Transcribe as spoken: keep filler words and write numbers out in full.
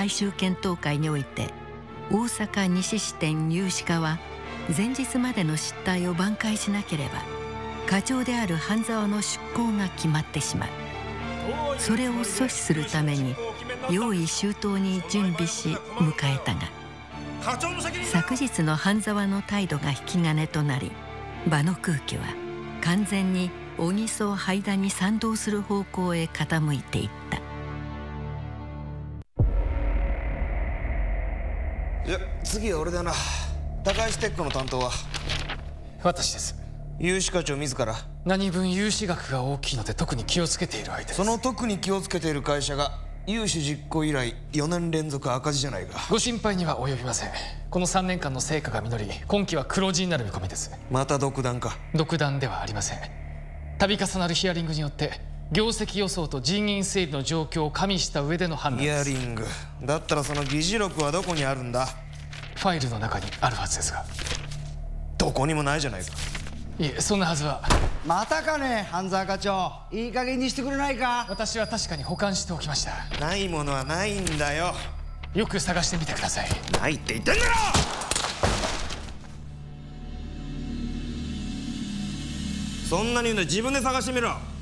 最終検討会において大阪西支店有志課は前日までの失態を挽回しなければ課長である半沢の出向が決まってしまう。それを阻止するために用意周到に準備し迎えたが、昨日の半沢の態度が引き金となり、場の空気は完全に小木曽灰田に賛同する方向へ傾いていった。 いや、次は俺だな。高橋鉄工の担当は私です。 有志課長自ら。 何分融資額が大きいので特に気をつけている相手です。 その特に気をつけている会社が融資実行以来よねん連続赤字じゃないか。 ご心配には及びません。このさんねんかんの成果が実り、今期は黒字になる見込みです。 また独断か。 独断ではありません。度重なるヒアリングによって業績予想と人員整理の状況を加味した上での判断です。 ヒアリングだったらその議事録はどこにあるんだ。 ファイルの中にあるはずですが。 どこにもないじゃないか。 いえ、そんなはずは。 またかね、半沢課長。いい加減にしてくれないか。 私は確かに保管しておきました。 ないものはないんだよ。 よく探してみてください。 ないって言ってんだろ。そんなに言うんだ、自分で探してみろ。